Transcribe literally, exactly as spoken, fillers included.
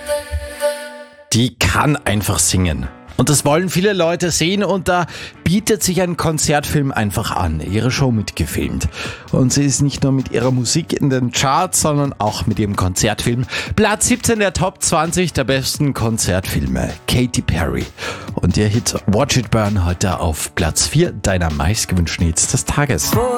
Die kann einfach singen. Und das wollen viele Leute sehen und da bietet sich ein Konzertfilm einfach an, ihre Show mitgefilmt. Und sie ist nicht nur mit ihrer Musik in den Charts, sondern auch mit ihrem Konzertfilm. Platz siebzehn der Top zwanzig der besten Konzertfilme, Katy Perry. Und ihr Hit Watch It Burn heute auf Platz vier deiner meistgewünschten Hits des Tages.